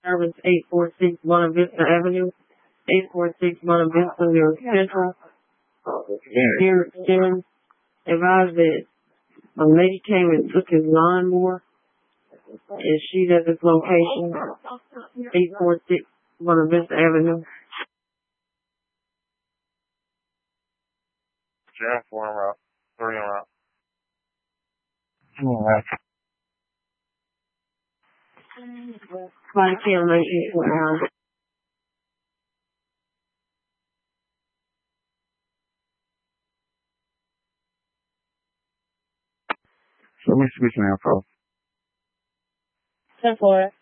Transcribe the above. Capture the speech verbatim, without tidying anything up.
Service eight four six Buena Vista Avenue, eight four six Buena Vista, New York Central. Here, Jim advised that a lady came and took his lawnmower, and she's at this location, eight four six Buena Vista Avenue. Jam four en route, three en route. Alright. Body cam nineteen around. Let me speak some info. ten four.